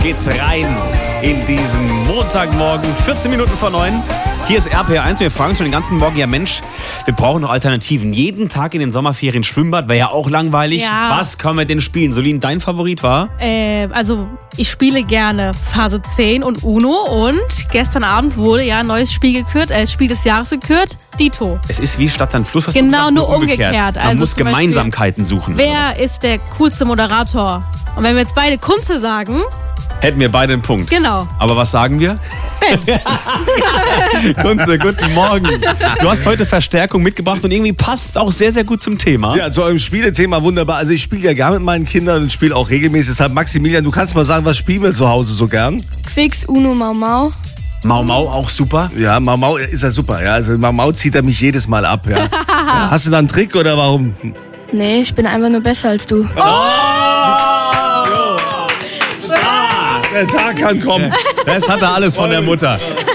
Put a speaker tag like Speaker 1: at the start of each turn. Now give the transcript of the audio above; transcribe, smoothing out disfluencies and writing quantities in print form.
Speaker 1: geht's rein in diesen Montagmorgen, 14 Minuten vor 9. Hier ist RPR1. Wir fragen schon den ganzen Morgen, ja Mensch, wir brauchen noch Alternativen. Jeden Tag in den Sommerferien Schwimmbad wäre ja auch langweilig.
Speaker 2: Ja.
Speaker 1: Was können wir denn spielen? Solin, dein Favorit war?
Speaker 2: Also ich spiele gerne Phase 10 und Uno und gestern Abend wurde ja ein neues Spiel gekürt, Spiel des Jahres gekürt, Dito.
Speaker 1: Es ist wie Stadt, Land, Fluss. Hast du
Speaker 2: Genau,
Speaker 1: gesagt,
Speaker 2: nur umgekehrt.
Speaker 1: Man
Speaker 2: Also
Speaker 1: muss
Speaker 2: zum Beispiel,
Speaker 1: Gemeinsamkeiten suchen.
Speaker 2: Wer ist der coolste Moderator? Und wenn wir jetzt beide Kunze sagen,
Speaker 1: Hätten wir beide einen Punkt.
Speaker 2: genau.
Speaker 1: Aber was sagen wir? Kunze, guten Morgen. Du hast heute Verstärkung mitgebracht und irgendwie passt es auch sehr, sehr gut zum Thema.
Speaker 3: Ja, zu eurem Spielethema wunderbar. Also ich spiele ja gern mit meinen Kindern und spiele auch regelmäßig. Deshalb, Maximilian, du kannst mal sagen, was spielen wir zu Hause so gern?
Speaker 4: Quicks, Uno, Mau Mau.
Speaker 1: Mau Mau auch super.
Speaker 3: Ja, Mau Mau ist ja super. Ja, also Mau Mau zieht er mich jedes Mal ab. Ja. Ja, hast du da einen Trick oder warum?
Speaker 4: Nee, ich bin einfach nur besser als du.
Speaker 3: Der Tag kann kommen.
Speaker 1: Das hat er alles von der Mutter.